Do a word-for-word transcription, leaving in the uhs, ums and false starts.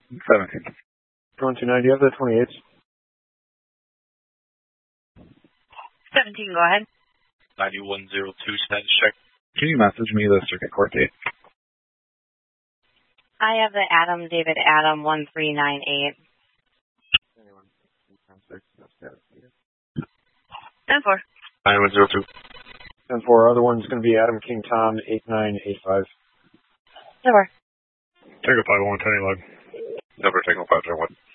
seventeen. one two nine, do you have the twenty-eights? seventeen, go ahead. ninety-one oh two, status check. Can you message me the circuit court date? I have the Adam David Adam one three nine eight. ten four. ninety-one oh two. ten four, other one's going to be Adam King Tom eight nine eight five. ten four. Take a five one, ten eleven. Number, take a five one.